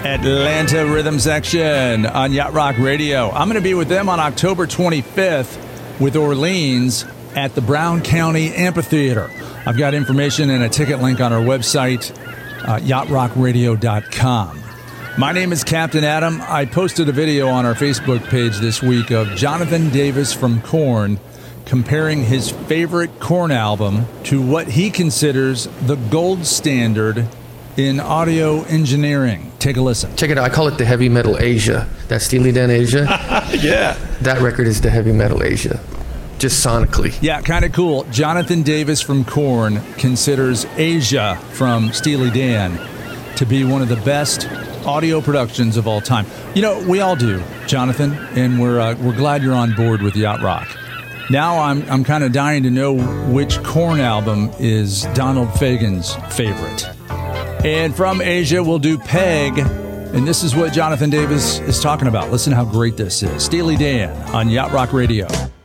Atlanta Rhythm Section on Yacht Rock Radio. I'm going to be with them on October 25th with Orleans at the Brown County Amphitheater. I've got information and a ticket link on our website, yachtrockradio.com. My name is Captain Adam. I posted a video on our Facebook page this week of Jonathan Davis from Korn comparing his favorite Korn album to what he considers the gold standard in audio engineering. Take a listen. Check it out. I call it the Heavy Metal Asia. That Steely Dan Asia. Yeah. That record is the Heavy Metal Asia. Just sonically. Yeah, kind of cool. Jonathan Davis from Korn considers Asia from Steely Dan to be one of the best audio productions of all time. You know, we all do, Jonathan, and we're glad you're on board with Yacht Rock. Now I'm kind of dying to know which Korn album is Donald Fagen's favorite. And from Asia, we'll do Peg, and this is what Jonathan Davis is talking about. Listen how great this is. Steely Dan on Yacht Rock Radio.